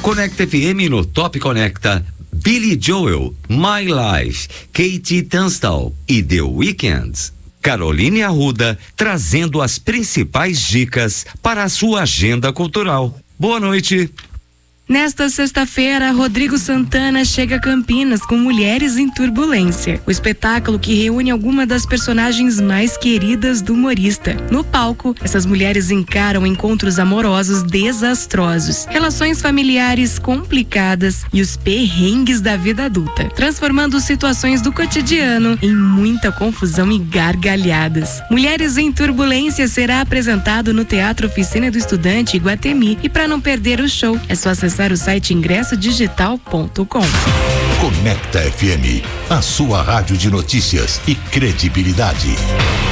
Conecta FM no Top Conecta, Billy Joel, My Life, Katie Tunstall e The Weeknd. Caroline Arruda trazendo as principais dicas para a sua agenda cultural. Boa noite. Nesta sexta-feira, Rodrigo Santana chega a Campinas com Mulheres em Turbulência, o espetáculo que reúne algumas das personagens mais queridas do humorista. No palco, essas mulheres encaram encontros amorosos desastrosos, relações familiares complicadas e os perrengues da vida adulta, transformando situações do cotidiano em muita confusão e gargalhadas. Mulheres em Turbulência será apresentado no Teatro Oficina do Estudante Iguatemi, e para não perder o show, é só acessar o site ingressodigital.com. Conecta FM, a sua rádio de notícias e credibilidade.